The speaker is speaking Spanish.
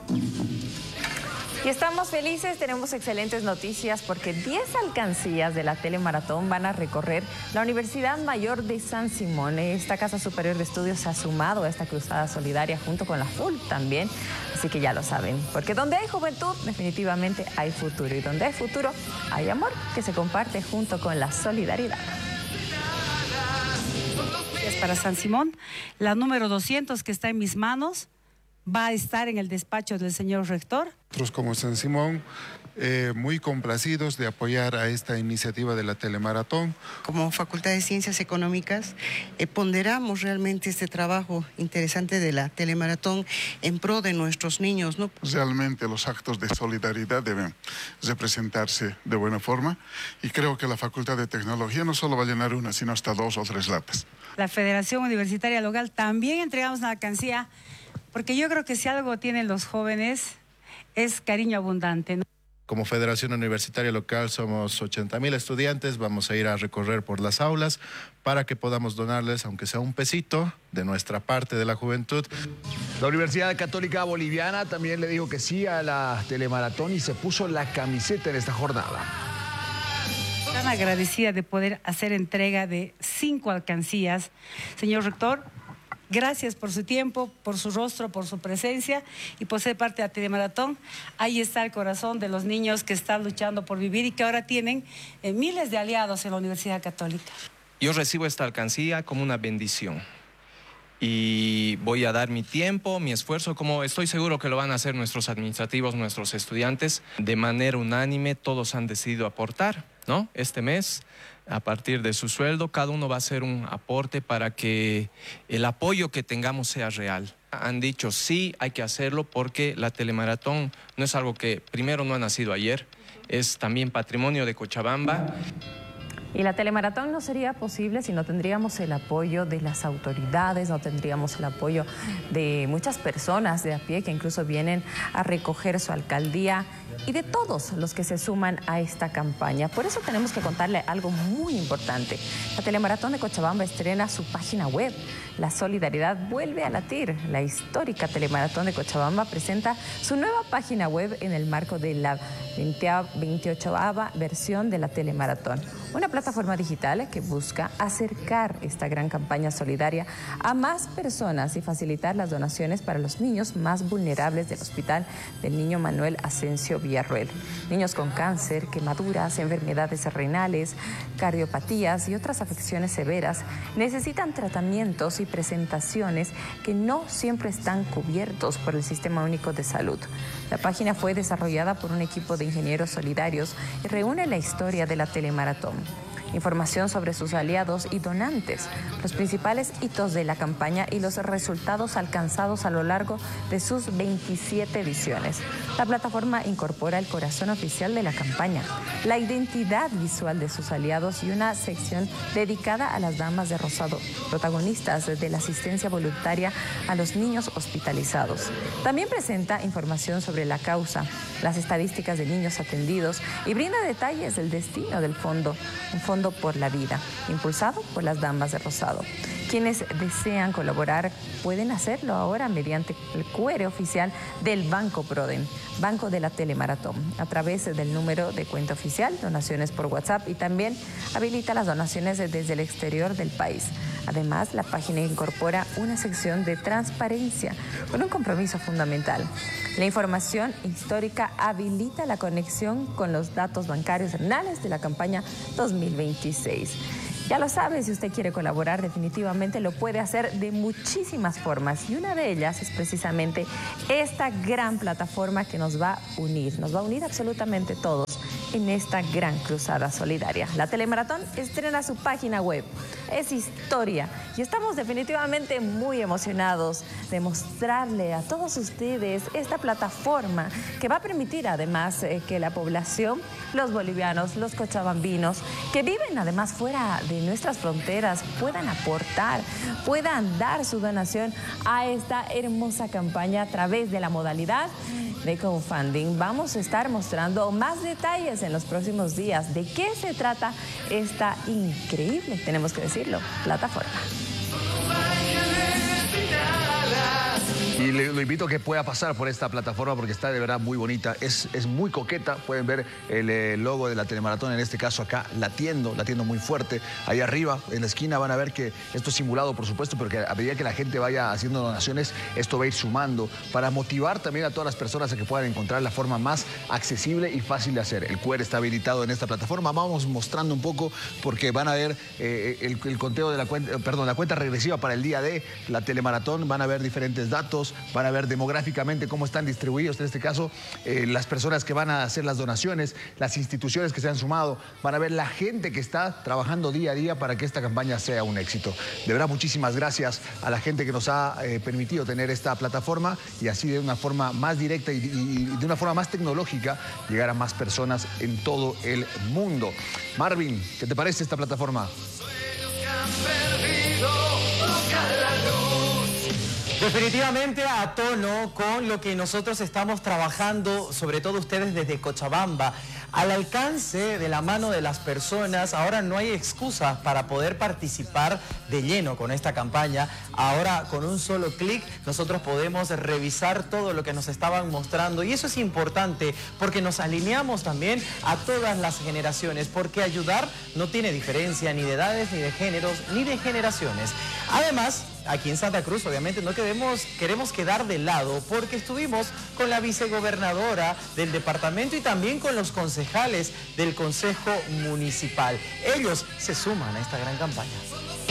Y estamos felices, tenemos excelentes noticias porque 10 alcancías de la Telemaratón van a recorrer la Universidad Mayor de San Simón. Esta Casa Superior de Estudios se ha sumado a esta cruzada solidaria junto con la FUL también, así que ya lo saben, porque donde hay juventud definitivamente hay futuro y donde hay futuro hay amor que se comparte junto con la solidaridad. Para San Simón, la número 200 que está en mis manos va a estar en el despacho del señor rector. Nosotros como San Simón, muy complacidos de apoyar a esta iniciativa de la Telemaratón. Como Facultad de Ciencias Económicas, ponderamos realmente este trabajo interesante de la Telemaratón en pro de nuestros niños, ¿no? Realmente los actos de solidaridad deben representarse de buena forma y creo que la Facultad de Tecnología no solo va a llenar una, sino hasta 2 o 3 latas. La Federación Universitaria Local también entregamos una alcancía, porque yo creo que si algo tienen los jóvenes es cariño abundante, ¿no? Como Federación Universitaria Local somos 80,000 estudiantes, vamos a ir a recorrer por las aulas para que podamos donarles, aunque sea un pesito, de nuestra parte de la juventud. La Universidad Católica Boliviana también le dijo que sí a la Telemaratón y se puso la camiseta en esta jornada. Tan agradecida de poder hacer entrega de 5 alcancías. Señor rector, gracias por su tiempo, por su rostro, por su presencia y por ser parte de la Telemaratón. Ahí está el corazón de los niños que están luchando por vivir y que ahora tienen miles de aliados en la Universidad Católica. Yo recibo esta alcancía como una bendición y voy a dar mi tiempo, mi esfuerzo, como estoy seguro que lo van a hacer nuestros administrativos, nuestros estudiantes. De manera unánime, todos han decidido aportar, ¿no? Este mes, a partir de su sueldo, cada uno va a hacer un aporte para que el apoyo que tengamos sea real. Han dicho sí, hay que hacerlo porque la Telemaratón no es algo que primero no ha nacido ayer, es también patrimonio de Cochabamba. Y la Telemaratón no sería posible si no tendríamos el apoyo de las autoridades, no tendríamos el apoyo de muchas personas de a pie que incluso vienen a recoger su alcaldía y de todos los que se suman a esta campaña. Por eso tenemos que contarle algo muy importante. La Telemaratón de Cochabamba estrena su página web. La solidaridad vuelve a latir. La histórica Telemaratón de Cochabamba presenta su nueva página web en el marco de la 28ª versión de la Telemaratón. Una plataforma digital que busca acercar esta gran campaña solidaria a más personas y facilitar las donaciones para los niños más vulnerables del Hospital del Niño Manuel Asensio Villarroel. Niños con cáncer, quemaduras, enfermedades renales, cardiopatías y otras afecciones severas necesitan tratamientos y presentaciones que no siempre están cubiertos por el Sistema Único de Salud. La página fue desarrollada por un equipo de ingenieros solidarios y reúne la historia de la Telemaratón, información sobre sus aliados y donantes, los principales hitos de la campaña y los resultados alcanzados a lo largo de sus 27 ediciones. La plataforma incorpora el corazón oficial de la campaña, la identidad visual de sus aliados y una sección dedicada a las damas de rosado, protagonistas de la asistencia voluntaria a los niños hospitalizados. También presenta información sobre la causa, las estadísticas de niños atendidos y brinda detalles del destino del fondo, un fondo por la vida, impulsado por las damas de rosado. Quienes desean colaborar pueden hacerlo ahora mediante el QR oficial del Banco Proden, Banco de la Telemaratón, a través del número de cuenta oficial, donaciones por WhatsApp y también habilita las donaciones desde el exterior del país. Además, la página incorpora una sección de transparencia con un compromiso fundamental. La información histórica habilita la conexión con los datos bancarios renales de la campaña 2026. Ya lo sabe, si usted quiere colaborar, definitivamente lo puede hacer de muchísimas formas. Y una de ellas es precisamente esta gran plataforma que nos va a unir absolutamente todos en esta gran cruzada solidaria. La Telemaratón estrena su página web. Es historia y estamos definitivamente muy emocionados de mostrarle a todos ustedes esta plataforma que va a permitir además que la población, los bolivianos, los cochabambinos que viven además fuera de nuestras fronteras puedan aportar, puedan dar su donación a esta hermosa campaña a través de la modalidad de crowdfunding. Vamos a estar mostrando más detalles en los próximos días de qué se trata esta increíble, tenemos que decirlo, plataforma. Y lo invito a que pueda pasar por esta plataforma porque está de verdad muy bonita, es muy coqueta. Pueden ver el logo de la telemaratón, en este caso acá, latiendo muy fuerte. Ahí arriba, en la esquina, van a ver que esto es simulado, por supuesto, pero que a medida que la gente vaya haciendo donaciones, esto va a ir sumando para motivar también a todas las personas a que puedan encontrar la forma más accesible y fácil de hacer. El QR está habilitado en esta plataforma. Vamos mostrando un poco porque van a ver el conteo de la cuenta regresiva para el día de la telemaratón. Van a ver diferentes datos, van a ver demográficamente cómo están distribuidos, en este caso, las personas que van a hacer las donaciones, las instituciones que se han sumado, van a ver la gente que está trabajando día a día para que esta campaña sea un éxito. De verdad, muchísimas gracias a la gente que nos ha permitido tener esta plataforma y así de una forma más directa y de una forma más tecnológica llegar a más personas en todo el mundo. Marvin, ¿qué te parece esta plataforma? Definitivamente a tono con lo que nosotros estamos trabajando, sobre todo ustedes desde Cochabamba, al alcance de la mano de las personas. Ahora no hay excusas para poder participar de lleno con esta campaña. Ahora con un solo clic nosotros podemos revisar todo lo que nos estaban mostrando y eso es importante porque nos alineamos también a todas las generaciones, porque ayudar no tiene diferencia ni de edades, ni de géneros, ni de generaciones. Además, aquí en Santa Cruz obviamente no queremos quedar de lado porque estuvimos con la vicegobernadora del departamento y también con los concejales del Consejo Municipal. Ellos se suman a esta gran campaña.